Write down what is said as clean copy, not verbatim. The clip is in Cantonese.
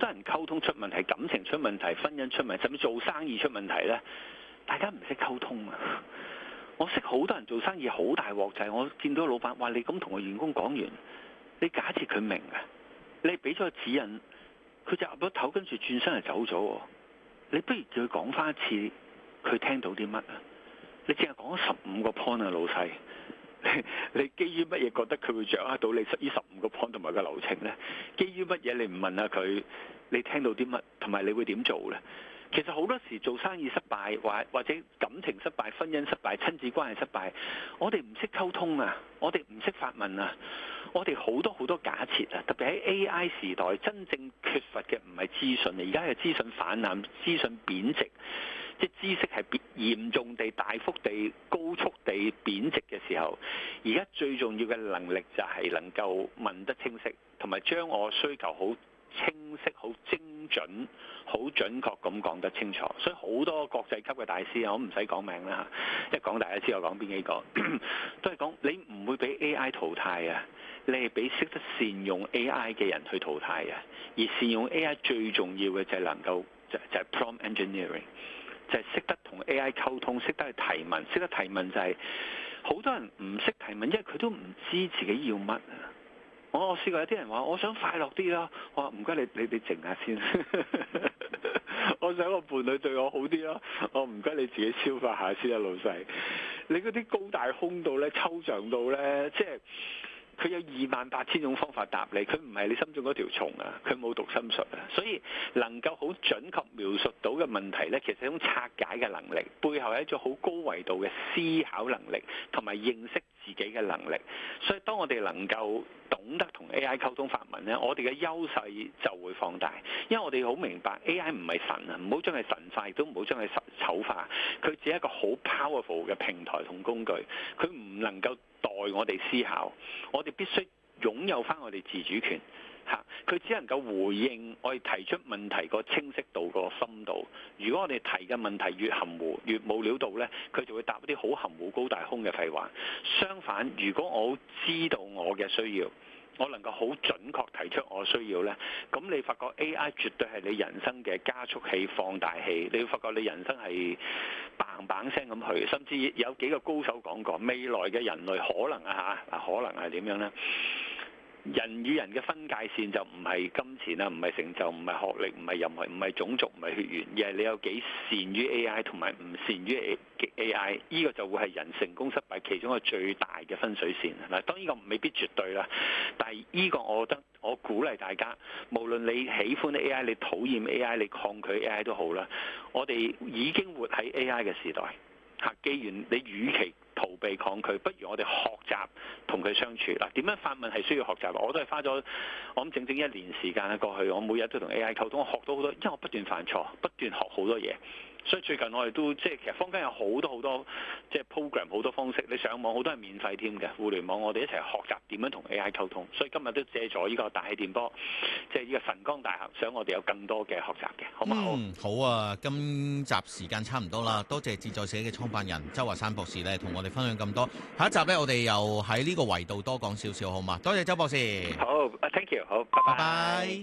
人溝通出問題、感情出問題、婚姻出問題，甚至做生意出問題呢，大家唔識溝通啊！我識好多人做生意好大鑊，就係我見到老闆話你咁同個員工講完，你假設佢明嘅，你俾咗個指引，佢就岌咗頭，跟住轉身就走咗。你不如叫佢講翻一次，佢聽到啲乜啊？你淨係講咗15個 point 啊，老細。你基於乜嘢覺得佢會掌握到你呢15個 point 同埋個流程呢？基於乜嘢你唔問下佢，你聽到啲乜，同埋你會點做呢？其實好多時做生意失敗，或者感情失敗、婚姻失敗、親子關係失敗，我哋唔識溝通啊，我哋唔識發問啊，我哋好多假設啊，特別喺 AI 時代，真正缺乏嘅唔係資訊，而家係資訊氾濫、資訊貶值。即係知識係嚴重地、大幅地、高速地貶值嘅時候，而家最重要嘅能力就係能夠問得清晰，同埋將我需求好清晰、好精準、好準確咁講得清楚。所以好多國際級嘅大師啊，我唔使講名啦嚇，一講大家知我講邊幾個，都係講你唔會俾 AI 淘汰啊，你係俾識得善用 AI 嘅人去淘汰啊。而善用 AI 最重要嘅就係能夠就係 prompt engineering。就係識得同 AI 溝通，識得去提問，識得提問就係好多人唔識提問，因為佢都唔知自己要乜啊！我試過有啲人話我想快樂啲啦，我話唔該你靜下先，我想個伴侶對我好啲啦，我唔該你自己消化下先啊，老細，你嗰啲高大空到咧，抽象到咧，即係。佢有28000種方法答你，佢唔係你心中嗰條蟲啊，佢冇讀心術啊，所以能夠好準確描述到嘅問題呢，其實係一種拆解嘅能力，背後係一種好高維度嘅思考能力，同埋認識自己嘅能力。所以當我哋能夠懂得同 AI 溝通發問呢，我哋嘅優勢就會放大，因為我哋好明白 AI 唔係神啊，唔好將佢神化，亦都唔好將佢醜化，佢只係一個好 powerful 嘅平台同工具，佢唔能夠代我哋思考，我哋必須擁有翻我哋自主權嚇。佢只能夠回應我哋提出問題個清晰度、個深度。如果我哋提嘅問題越含糊、越冇料到呢，佢就會答一啲好含糊、高大空嘅廢話。相反，如果我知道我嘅需要，我能夠好準確提出我需要呢，咁你發覺 AI 絕對係你人生嘅加速器、放大器。你會發覺你人生係砰砰聲咁去，甚至有幾個高手講過，未來嘅人類可能可能係點樣呢？人與人嘅分界線就唔係金錢啊，唔係成就，唔係學歷，唔係任何，唔係種族，唔係血緣，而係你有幾善於 AI 同埋唔善於 AI， 呢個就會係人成功失敗其中一個最大嘅分水線。嗱，當然個未必絕對啦，但係呢個我覺得我鼓勵大家，無論你喜歡 AI， 你討厭 AI， 你抗拒 AI 都好啦，我哋已經活喺 AI 嘅時代嚇。既然你與其逃避抗拒，不如我哋學習同佢相處。嗱，點樣發問係需要學習，我都係花咗我諗整整1年時間過去，我每日都同 AI 溝通，我學到好多，因為我不斷犯錯，不斷學好多嘢。所以最近我哋都即係其實坊間有好多即係 program 好多方式，你上網好多係免費添嘅，互聯網我哋一齊學習點樣同 AI 溝通。所以今日都借咗呢個大氣電波，即係呢個晨光大學，想我哋有更多嘅學習嘅，好唔好？ 好啊！今集時間差唔多啦，多謝自在社嘅創辦人周華山博士咧，同我哋分享咁多。下一集咧，我哋又喺呢個維度多講少少，好嘛？多謝周博士。 好，thank you，好，拜拜。